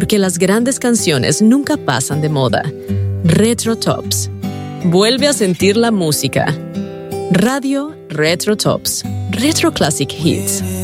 porque las grandes canciones nunca pasan de moda. Retro Tops. Vuelve a sentir la música. Radio Retro Tops. Retro Classic Hits.